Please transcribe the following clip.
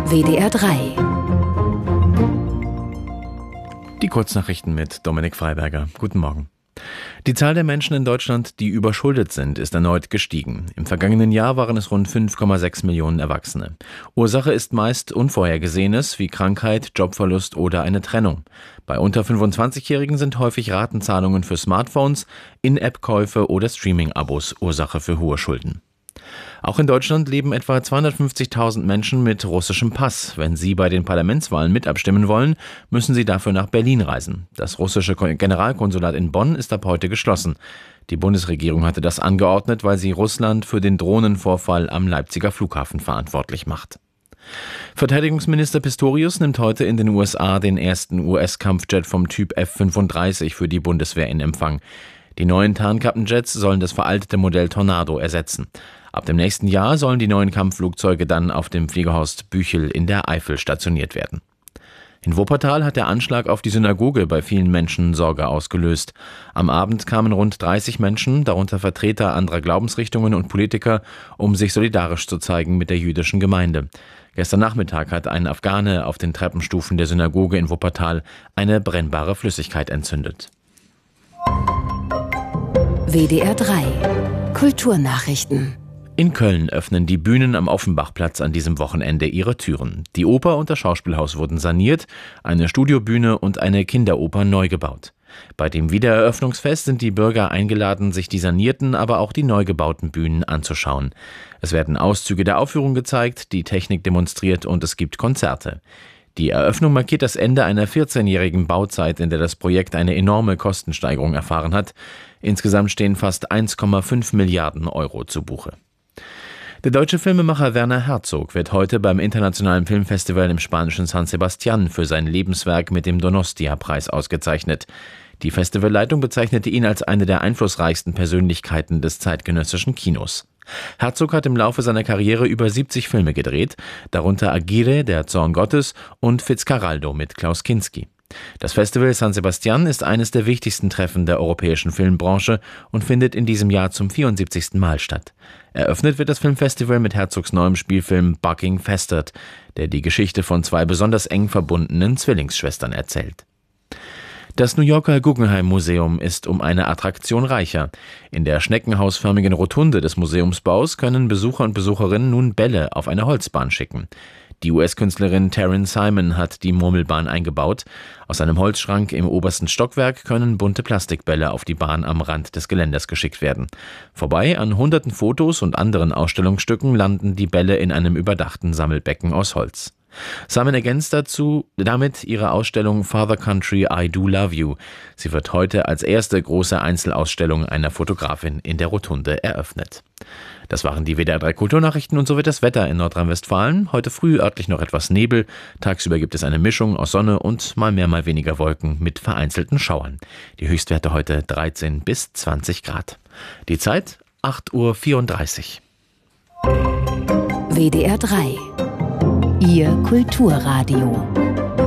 WDR 3. Die Kurznachrichten mit Dominik Freiberger. Guten Morgen. Die Zahl der Menschen in Deutschland, die überschuldet sind, ist erneut gestiegen. Im vergangenen Jahr waren es rund 5,6 Millionen Erwachsene. Ursache ist meist Unvorhergesehenes wie Krankheit, Jobverlust oder eine Trennung. Bei unter 25-Jährigen sind häufig Ratenzahlungen für Smartphones, In-App-Käufe oder Streaming-Abos Ursache für hohe Schulden. Auch in Deutschland leben etwa 250.000 Menschen mit russischem Pass. Wenn sie bei den Parlamentswahlen mit abstimmen wollen, müssen sie dafür nach Berlin reisen. Das russische Generalkonsulat in Bonn ist ab heute geschlossen. Die Bundesregierung hatte das angeordnet, weil sie Russland für den Drohnenvorfall am Leipziger Flughafen verantwortlich macht. Verteidigungsminister Pistorius nimmt heute in den USA den ersten US-Kampfjet vom Typ F-35 für die Bundeswehr in Empfang. Die neuen Tarnkappenjets sollen das veraltete Modell Tornado ersetzen. Ab dem nächsten Jahr sollen die neuen Kampfflugzeuge dann auf dem Fliegerhorst Büchel in der Eifel stationiert werden. In Wuppertal hat der Anschlag auf die Synagoge bei vielen Menschen Sorge ausgelöst. Am Abend kamen rund 30 Menschen, darunter Vertreter anderer Glaubensrichtungen und Politiker, um sich solidarisch zu zeigen mit der jüdischen Gemeinde. Gestern Nachmittag hat ein Afghane auf den Treppenstufen der Synagoge in Wuppertal eine brennbare Flüssigkeit entzündet. WDR 3. Kulturnachrichten. In Köln öffnen die Bühnen am Offenbachplatz an diesem Wochenende ihre Türen. Die Oper und das Schauspielhaus wurden saniert, eine Studiobühne und eine Kinderoper neu gebaut. Bei dem Wiedereröffnungsfest sind die Bürger eingeladen, sich die sanierten, aber auch die neu gebauten Bühnen anzuschauen. Es werden Auszüge der Aufführung gezeigt, die Technik demonstriert und es gibt Konzerte. Die Eröffnung markiert das Ende einer 14-jährigen Bauzeit, in der das Projekt eine enorme Kostensteigerung erfahren hat. Insgesamt stehen fast 1,5 Milliarden Euro zu Buche. Der deutsche Filmemacher Werner Herzog wird heute beim Internationalen Filmfestival im spanischen San Sebastián für sein Lebenswerk mit dem Donostia-Preis ausgezeichnet. Die Festivalleitung bezeichnete ihn als eine der einflussreichsten Persönlichkeiten des zeitgenössischen Kinos. Herzog hat im Laufe seiner Karriere über 70 Filme gedreht, darunter Aguirre, der Zorn Gottes und Fitzcarraldo mit Klaus Kinski. Das Festival San Sebastián ist eines der wichtigsten Treffen der europäischen Filmbranche und findet in diesem Jahr zum 74. Mal statt. Eröffnet wird das Filmfestival mit Herzogs neuem Spielfilm Bucking Festert, der die Geschichte von zwei besonders eng verbundenen Zwillingsschwestern erzählt. Das New Yorker Guggenheim Museum ist um eine Attraktion reicher. In der schneckenhausförmigen Rotunde des Museumsbaus können Besucher und Besucherinnen nun Bälle auf eine Holzbahn schicken. Die US-Künstlerin Taryn Simon hat die Murmelbahn eingebaut. Aus einem Holzschrank im obersten Stockwerk können bunte Plastikbälle auf die Bahn am Rand des Geländers geschickt werden. Vorbei an hunderten Fotos und anderen Ausstellungsstücken landen die Bälle in einem überdachten Sammelbecken aus Holz. Simon ergänzt damit ihre Ausstellung Father Country, I Do Love You. Sie wird heute als erste große Einzelausstellung einer Fotografin in der Rotunde eröffnet. Das waren die WDR 3 Kulturnachrichten und so wird das Wetter in Nordrhein-Westfalen. Heute früh örtlich noch etwas Nebel. Tagsüber gibt es eine Mischung aus Sonne und mal mehr, mal weniger Wolken mit vereinzelten Schauern. Die Höchstwerte heute 13 bis 20 Grad. Die Zeit 8:34 Uhr. WDR 3. Ihr Kulturradio.